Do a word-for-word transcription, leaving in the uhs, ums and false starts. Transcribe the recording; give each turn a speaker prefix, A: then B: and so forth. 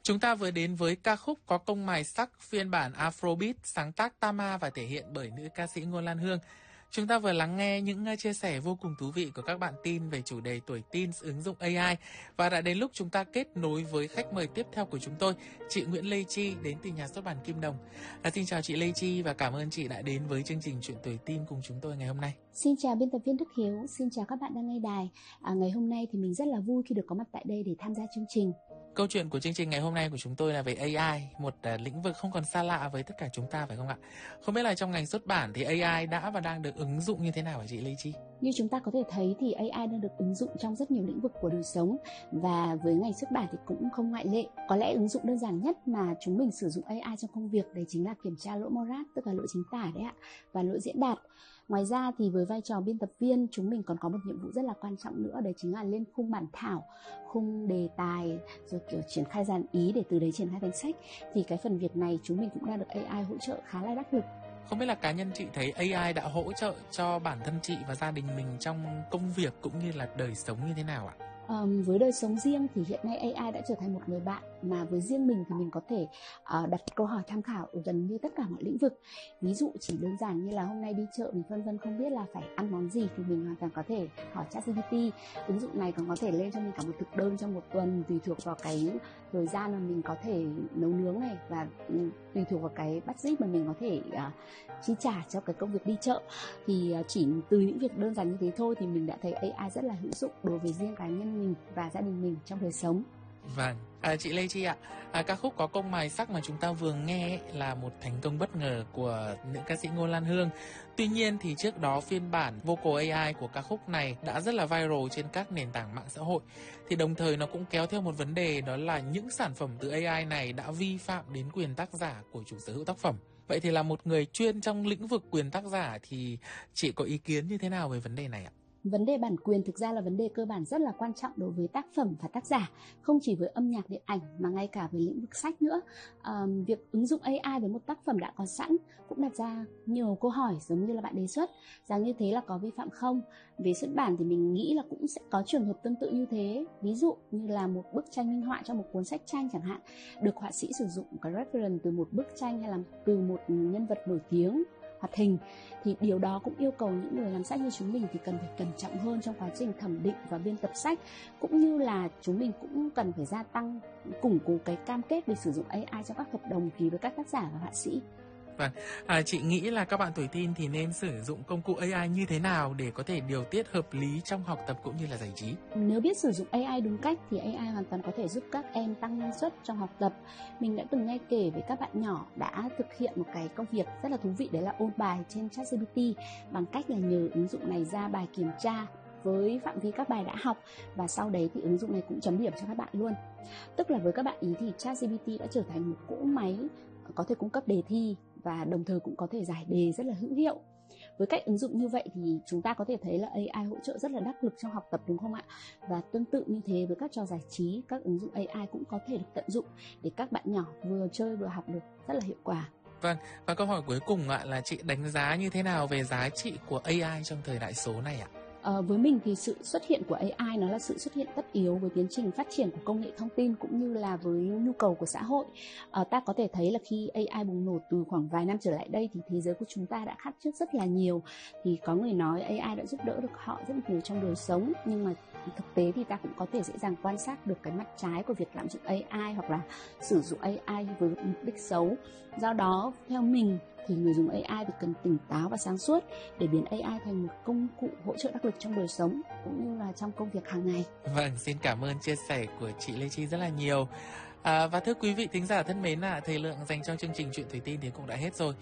A: Chúng ta vừa đến với ca khúc Có Công Mài Sắc phiên bản Afrobeat sáng tác Tama và thể hiện bởi nữ ca sĩ Ngô Lan Hương. Chúng ta vừa lắng nghe những chia sẻ vô cùng thú vị của các bạn teen về chủ đề tuổi teen ứng dụng a i và đã đến lúc chúng ta kết nối với khách mời tiếp theo của chúng tôi, chị Nguyễn Lê Chi đến từ nhà xuất bản Kim Đồng. À, xin chào chị Lê Chi và cảm ơn chị đã đến với chương trình Chuyện Tuổi Teen cùng chúng tôi ngày hôm nay.
B: Xin chào biên tập viên Đức Hiếu, xin chào các bạn đang nghe đài. À, ngày hôm nay thì mình rất là vui khi được có mặt tại đây để tham gia chương trình.
A: Câu chuyện của chương trình ngày hôm nay của chúng tôi là về a i, một uh, lĩnh vực không còn xa lạ với tất cả chúng ta phải không ạ? Không biết là trong ngành xuất bản thì a i đã và đang được ứng dụng như thế nào hả chị Lê Chi?
B: Như chúng ta có thể thấy thì a i đang được ứng dụng trong rất nhiều lĩnh vực của đời sống và với ngành xuất bản thì cũng không ngoại lệ. Có lẽ ứng dụng đơn giản nhất mà chúng mình sử dụng a i trong công việc đấy chính là kiểm tra lỗi morat, tức là lỗi chính tả đấy ạ, và lỗi diễn đạt. Ngoài ra thì với vai trò biên tập viên, chúng mình còn có một nhiệm vụ rất là quan trọng nữa, đấy chính là lên khung bản thảo, khung đề tài, rồi kiểu triển khai dàn ý để từ đấy triển khai thành sách. Thì cái phần việc này chúng mình cũng đang được a i hỗ trợ khá là đắc lực.
A: Không biết là cá nhân chị thấy a i đã hỗ trợ cho bản thân chị và gia đình mình trong công việc cũng như là đời sống như thế nào ạ?
B: Um, với đời sống riêng thì hiện nay a i đã trở thành một người bạn mà với riêng mình thì mình có thể uh, đặt câu hỏi tham khảo ở gần như tất cả mọi lĩnh vực. Ví dụ chỉ đơn giản như là hôm nay đi chợ mình phân vân không biết là phải ăn món gì thì mình hoàn toàn có thể hỏi ChatGPT. Ứng dụng này còn có thể lên cho mình cả một thực đơn trong một tuần tùy thuộc vào cái thời gian mà mình có thể nấu nướng này và um, tùy thuộc vào cái budget mà mình có thể uh, chi trả cho cái công việc đi chợ. Thì uh, chỉ từ những việc đơn giản như thế thôi thì mình đã thấy a i rất là hữu dụng đối với riêng cá nhân mình và gia đình mình trong đời sống.
A: Vâng, à, chị Lê Chi ạ, à, ca khúc Có Công Mài Sắc mà chúng ta vừa nghe là một thành công bất ngờ của nữ ca sĩ Ngô Lan Hương. Tuy nhiên thì trước đó phiên bản vocal a i của ca khúc này đã rất là viral trên các nền tảng mạng xã hội. Thì đồng thời nó cũng kéo theo một vấn đề, đó là những sản phẩm từ a i này đã vi phạm đến quyền tác giả của chủ sở hữu tác phẩm. Vậy thì là một người chuyên trong lĩnh vực quyền tác giả thì chị có ý kiến như thế nào về vấn đề này ạ?
B: Vấn đề bản quyền thực ra là vấn đề cơ bản rất là quan trọng đối với tác phẩm và tác giả, không chỉ với âm nhạc điện ảnh mà ngay cả với lĩnh vực sách nữa. À, việc ứng dụng a i với một tác phẩm đã có sẵn cũng đặt ra nhiều câu hỏi giống như là bạn đề xuất, rằng như thế là có vi phạm không? Về xuất bản thì mình nghĩ là cũng sẽ có trường hợp tương tự như thế. Ví dụ như là một bức tranh minh họa cho một cuốn sách tranh chẳng hạn, được họa sĩ sử dụng cái reference từ một bức tranh hay là từ một nhân vật nổi tiếng hoạt hình, thì điều đó cũng yêu cầu những người làm sách như chúng mình thì cần phải cẩn trọng hơn trong quá trình thẩm định và biên tập sách, cũng như là chúng mình cũng cần phải gia tăng, củng cố cái cam kết về sử dụng a i trong các hợp đồng ký với các tác giả và họa sĩ.
A: Vâng, à, chị nghĩ là các bạn tuổi teen thì nên sử dụng công cụ a i như thế nào để có thể điều tiết hợp lý trong học tập cũng như là giải trí?
B: Nếu biết sử dụng a i đúng cách thì a i hoàn toàn có thể giúp các em tăng năng suất trong học tập. Mình đã từng nghe kể với các bạn nhỏ đã thực hiện một cái công việc rất là thú vị, đấy là ôn bài trên ChatGPT bằng cách là nhờ ứng dụng này ra bài kiểm tra với phạm vi các bài đã học, và sau đấy thì ứng dụng này cũng chấm điểm cho các bạn luôn. Tức là với các bạn ý thì ChatGPT đã trở thành một cỗ máy có thể cung cấp đề thi và đồng thời cũng có thể giải đề rất là hữu hiệu. Với cách ứng dụng như vậy thì chúng ta có thể thấy là a i hỗ trợ rất là đắc lực trong học tập, đúng không ạ? Và tương tự như thế với các trò giải trí, các ứng dụng a i cũng có thể được tận dụng để các bạn nhỏ vừa chơi vừa học được rất là hiệu quả.
A: Vâng, và câu hỏi cuối cùng ạ là chị đánh giá như thế nào về giá trị của a i trong thời đại số này ạ?
B: À, với mình thì sự xuất hiện của a i nó là sự xuất hiện tất yếu với tiến trình phát triển của công nghệ thông tin cũng như là với nhu cầu của xã hội. À, ta có thể thấy là khi a i bùng nổ từ khoảng vài năm trở lại đây thì thế giới của chúng ta đã khác trước rất là nhiều. Thì có người nói a i đã giúp đỡ được họ rất nhiều trong đời sống, nhưng mà thực tế thì ta cũng có thể dễ dàng quan sát được cái mặt trái của việc lạm dụng a i hoặc là sử dụng a i với mục đích xấu. Do đó theo mình thì người dùng a i thì cần tỉnh táo và sáng suốt để biến a i thành một công cụ hỗ trợ đắc lực trong đời sống cũng như là trong công việc hàng ngày.
A: Vâng, xin cảm ơn chia sẻ của chị Lê Chi rất là nhiều. À, và thưa quý vị thính giả thân mến, à, thời lượng dành cho chương trình Chuyện Tuổi Teen thì cũng đã hết rồi.